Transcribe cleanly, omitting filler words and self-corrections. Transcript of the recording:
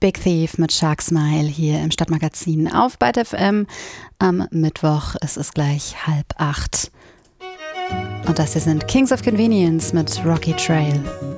Big Thief mit Shark Smile hier im Stadtmagazin auf Byte FM am Mittwoch. Es ist gleich 7:30. Und das hier sind Kings of Convenience mit Rocky Trail.